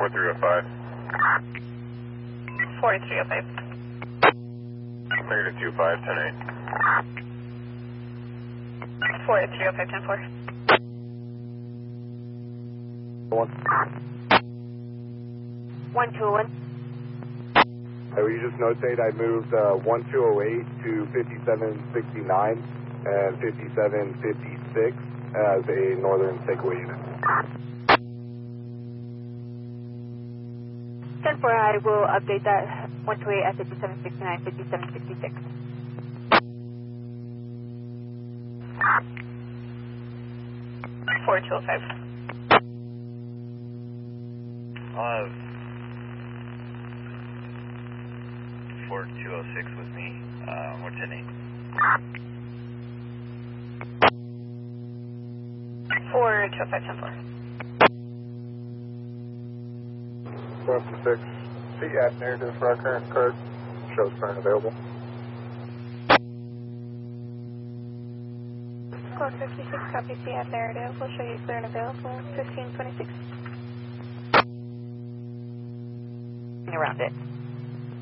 4305. 4305. Negative 25, 10-8. 4305, 10-4. 1201. Will you just notate I moved 1208 to 5769 and 5756 as a northern takeaway unit. 10-4, I will update that 128 at 5769, 5766. Four 205. 4206 with me. We're 10-8. 4205, 10-4. 156, CAT narrative for our current card. Shows current available. Code 56, copy CAT narrative. We'll show you clear and available. 1526. Around it.